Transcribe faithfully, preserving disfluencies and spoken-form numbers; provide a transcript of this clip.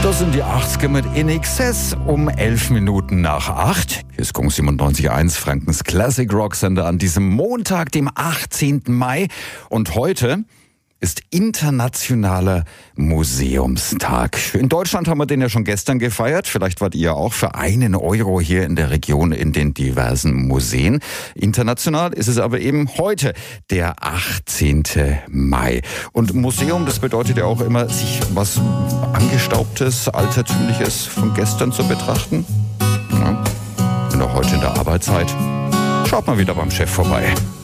Das sind die achtziger mit In Excess um elf Minuten nach acht. Hier ist Kong siebenundneunzig Komma eins, Frankens Classic Rock Sender an diesem Montag, dem achtzehnten Mai. Und heute ist Internationaler Museumstag. In Deutschland haben wir den ja schon gestern gefeiert. Vielleicht wart ihr auch für einen Euro hier in der Region in den diversen Museen. International ist es aber eben heute, der achtzehnten Mai. Und Museum, das bedeutet ja auch immer, sich was Angestaubtes, Altertümliches von gestern zu betrachten. Ja. Und auch heute in der Arbeitszeit. Schaut mal wieder beim Chef vorbei.